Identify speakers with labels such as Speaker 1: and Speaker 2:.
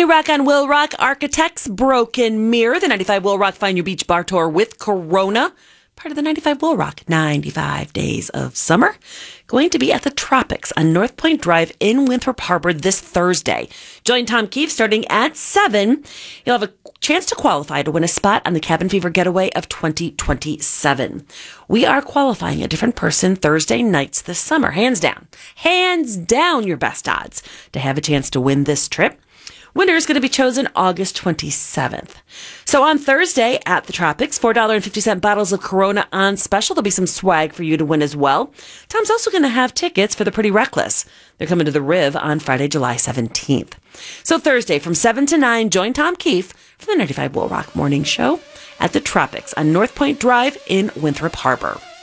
Speaker 1: New Rock on Will Rock, Architects, Broken Mirror, the 95 Will Rock Find Your Beach Bar Tour with Corona. Part of the 95 Will Rock, 95 Days of Summer. Going to be at the Tropics on North Point Drive in Winthrop Harbor this Thursday. Join Tom Keefe starting at 7. You'll have a chance to qualify to win a spot on the Cabin Fever Getaway of 2027. We are qualifying a different person Thursday nights this summer. Hands down. Hands down your best odds to have a chance to win this trip. Winner is going to be chosen August 27th. So on Thursday at the Tropics, $4.50 bottles of Corona on special. There'll be some swag for you to win as well. Tom's also going to have tickets for the Pretty Reckless. They're coming to the Riv on Friday, July 17th. So Thursday from 7 to 9, join Tom Keefe for the 95 Will Rock Morning Show at the Tropics on North Point Drive in Winthrop Harbor.